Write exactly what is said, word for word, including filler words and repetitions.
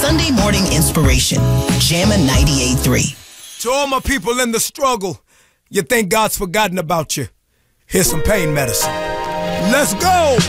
Sunday morning inspiration. Jammin' ninety-eight point three. To all my people in the struggle, you think God's forgotten about you. Here's some pain medicine. Let's go!